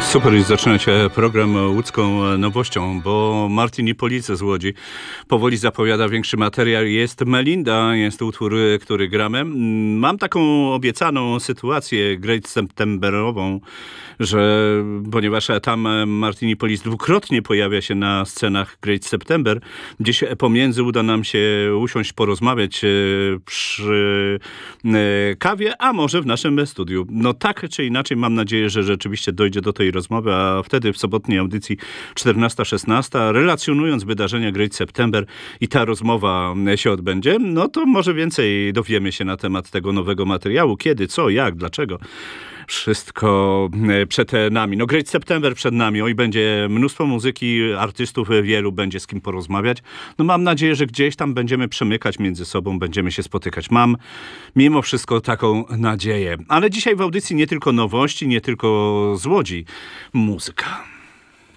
Super jest zaczynać program łódzką nowością, bo Martin Ipolice z Łodzi powoli zapowiada większy materiał. Jest Melinda, jest utwór, który gramy. Mam taką obiecaną sytuację Great Septemberową, że ponieważ tam Martin Ipolice dwukrotnie pojawia się na scenach Great September, gdzieś pomiędzy uda nam się usiąść, porozmawiać przy kawie, a może w naszym studiu. No tak czy inaczej mam nadzieję, że rzeczywiście dojdzie do tej rozmowy, a wtedy w sobotniej audycji 14-16, relacjonując wydarzenia Great September i ta rozmowa się odbędzie, no to może więcej dowiemy się na temat tego nowego materiału. Kiedy, co, jak, dlaczego. Wszystko przed nami. No Great September przed nami. Oj, będzie mnóstwo muzyki, artystów wielu, będzie z kim porozmawiać. No mam nadzieję, że gdzieś tam będziemy przemykać między sobą, będziemy się spotykać. Mam mimo wszystko taką nadzieję. Ale dzisiaj w audycji nie tylko nowości, nie tylko z Łodzi. Muzyka.